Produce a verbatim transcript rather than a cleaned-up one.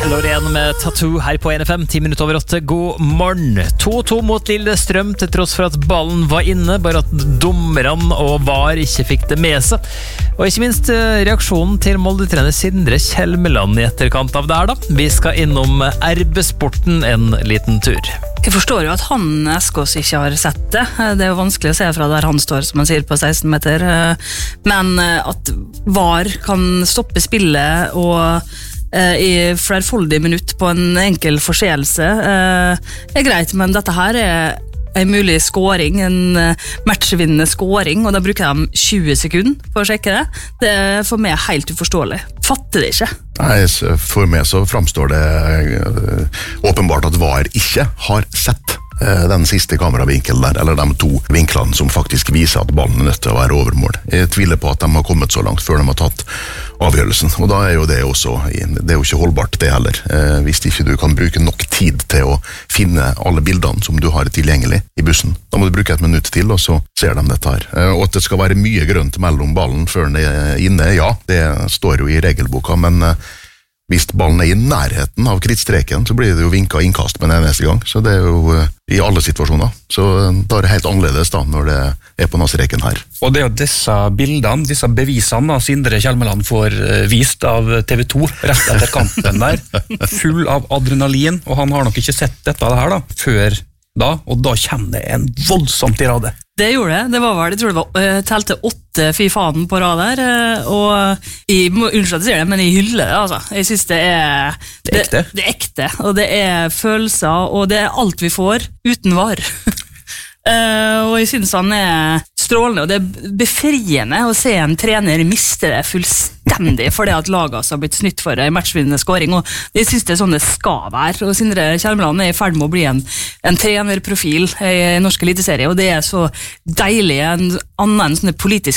Loreen med Tattoo her på N F M, ti minutter over åtte. God morgen. to to mot Lillestrøm, til tross for at ballen var inne, bare at dommerne og V A R ikke fikk det med seg. Og ikke minst reaksjonen til Molde-trener Sindre Kjelmeland i etterkant av det her da. Vi skal innom R B-sporten en liten tur. Jeg forstår jo at han Eskås ikke har sett det. Det er jo vanskelig å se fra der han står, som han sier, på seksten meter. Men at V A R kan stoppe spillet og i flerfoldige minutt på en enkel forseelse er greit, men dette her er en mulig scoring, en matchvinnende scoring, og da bruker de tjue sekunder for å sjekke det. Det er for meg helt uforståelig. Fatter det ikke. Nei, for meg så framstår det åpenbart at V A R ikke har sett den siste kameravinkelen der, eller de to vinklene som faktisk viser at ballen er nødt til å være over mål. Jeg tviler på at de har kommet så langt før de har tatt avgjørelsen, og da er jo det også, det er jo ikke holdbart det heller, hvis ikke du kan bruke nok tid til å finne alle bildene som du har tilgjengelig i bussen. Da må du bruke et minutt til, og så ser de dette her. Og at det skal være mye grønt mellom ballen før den er inne, ja, det står jo i regelboka, men hvis ballen er i nærheten av krittstreken, så blir det jo vinket innkast med den eneste gang. Så det er jo i alle situasjoner. Så da er det helt annerledes da, når det er på streken her. Og det er jo disse bildene, disse bevisene da, Sindre Kjelmeland får vist av T V to rett etter kampen der, full av adrenalin, og han har nok ikke sett dette her da, før da, og da kommer det en voldsom tirade. Det gjorde det, det var vel, jeg tror det var, jeg telte åtte fy faen på rad der, og jeg må unnskyld at jeg sier det, men jeg hyller det, altså. Jeg synes det er det er ekte, det, det er ekte, og det er følelser, og det er alt vi får uten V A R. uh, og jeg synes han er strålende, og det er befriende å se en trener miste det fullstendig for det at laget har blitt snytt for en matchvinnende scoring, og jeg synes det er sånn det skal være, og Sindre Kjelmeland er i ferd med å bli en, en trenerprofil i norsk eliteserie, og det er så deilig, en annen sånn politisk